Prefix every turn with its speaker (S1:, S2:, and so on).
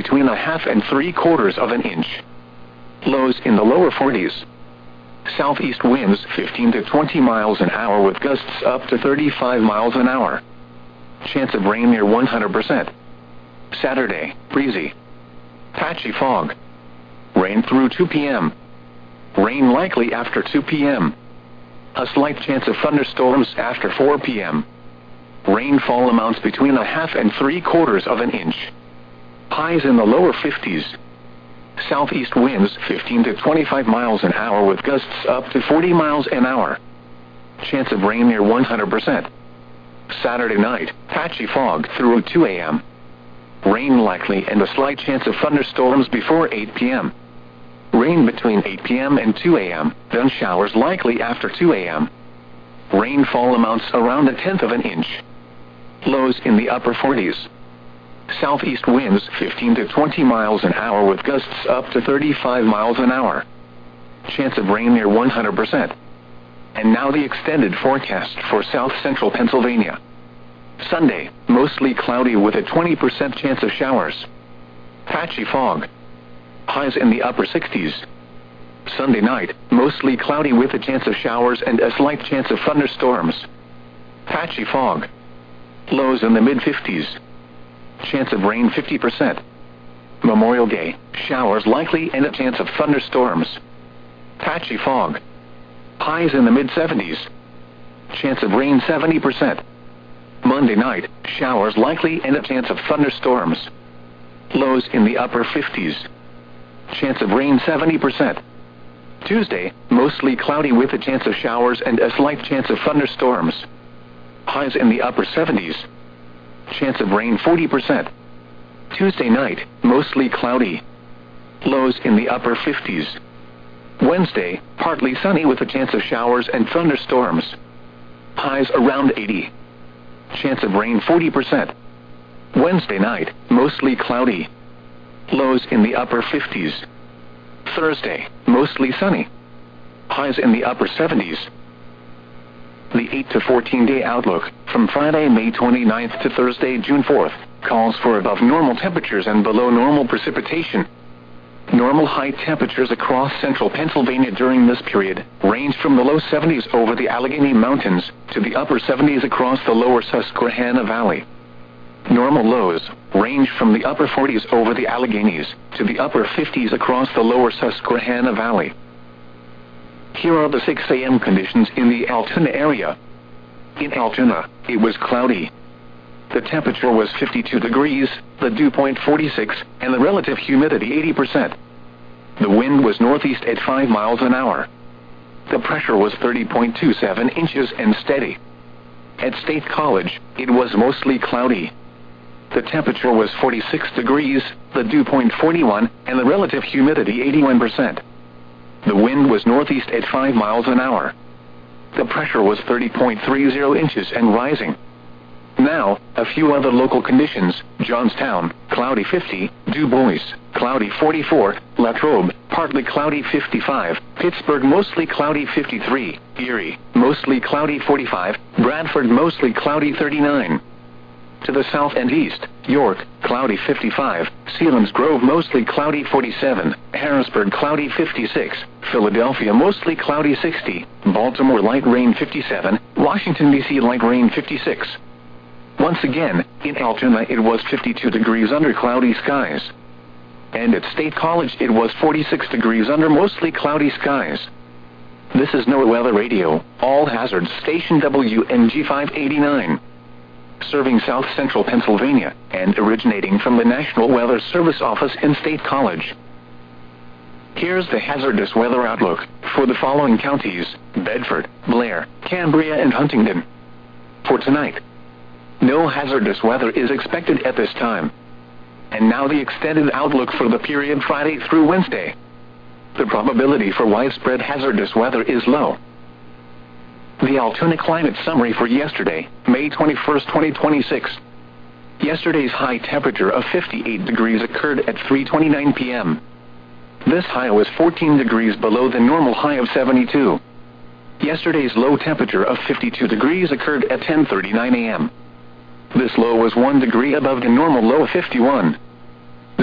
S1: between a half and 3/4 of an inch. Lows in the lower 40s. Southeast winds 15 to 20 miles an hour with gusts up to 35 miles an hour. Chance of rain near 100%. Saturday, breezy. Patchy fog. Rain through 2 p.m. Rain likely after 2 p.m. A slight chance of thunderstorms after 4 p.m. Rainfall amounts between a half and 3/4 of an inch. Highs in the lower 50s. Southeast winds 15 to 25 miles an hour with gusts up to 40 miles an hour. Chance of rain near 100%. Saturday night, patchy fog through 2 a.m. Rain likely and a slight chance of thunderstorms before 8 p.m. Rain between 8 p.m. and 2 a.m., then showers likely after 2 a.m. Rainfall amounts around 1/10 of an inch. Lows in the upper 40s. Southeast winds 15 to 20 miles an hour with gusts up to 35 miles an hour. Chance of rain near 100%. And now the extended forecast for south central Pennsylvania. Sunday, mostly cloudy with a 20% chance of showers. Patchy fog. Highs in the upper 60s. Sunday night, mostly cloudy with a chance of showers and a slight chance of thunderstorms. Patchy fog. Lows in the mid-50s. Chance of rain 50%. Memorial Day, showers likely and a chance of thunderstorms. Patchy fog. Highs in the mid-70s. Chance of rain 70%. Monday night, showers likely and a chance of thunderstorms. Lows in the upper 50s. Chance of rain 70%. Tuesday, mostly cloudy with a chance of showers and a slight chance of thunderstorms. Highs in the upper 70s. Chance of rain 40%. Tuesday night, mostly cloudy. Lows in the upper 50s. Wednesday, partly sunny with a chance of showers and thunderstorms. Highs around 80. Chance of rain 40%. Wednesday night, mostly cloudy. Lows in the upper 50s. Thursday, mostly sunny. Highs in the upper 70s. The 8 to 14-day outlook, from Friday, May 29th to Thursday, June 4th, calls for above normal temperatures and below normal precipitation. Normal high temperatures across central Pennsylvania during this period range from the low 70s over the Allegheny Mountains to the upper 70s across the lower Susquehanna Valley. Normal lows range from the upper 40s over the Alleghenies to the upper 50s across the lower Susquehanna Valley. Here are the 6 a.m. conditions in the Altoona area. In Altoona, it was cloudy. The temperature was 52 degrees, the dew point 46, and the relative humidity 80%. The wind was northeast at 5 miles an hour. The pressure was 30.27 inches and steady. At State College, it was mostly cloudy. The temperature was 46 degrees, the dew point 41, and the relative humidity 81%. The wind was northeast at 5 miles an hour. The pressure was 30.30 inches and rising. Now, a few other local conditions: Johnstown, cloudy 50, Du Bois, cloudy 44, Latrobe, partly cloudy 55, Pittsburgh, mostly cloudy 53, Erie, mostly cloudy 45, Bradford, mostly cloudy 39. To the south and east, York, cloudy 55, Selinsgrove, mostly cloudy 47, Harrisburg, cloudy 56, Philadelphia, mostly cloudy 60, Baltimore, light rain 57, Washington, D.C., light rain 56. Once again, in Altoona it was 52 degrees under cloudy skies. And at State College it was 46 degrees under mostly cloudy skies. This is NOAA Weather Radio, all hazards station WNG 589. Serving south central Pennsylvania, and originating from the National Weather Service office in State College. Here's the hazardous weather outlook for the following counties: Bedford, Blair, Cambria, and Huntingdon. For tonight, no hazardous weather is expected at this time. And now the extended outlook for the period Friday through Wednesday. The probability for widespread hazardous weather is low. The Altoona climate summary for yesterday, May 21, 2026. Yesterday's high temperature of 58 degrees occurred at 3:29 p.m. This high was 14 degrees below the normal high of 72. Yesterday's low temperature of 52 degrees occurred at 10:39 a.m. This low was 1 degree above the normal low of 51.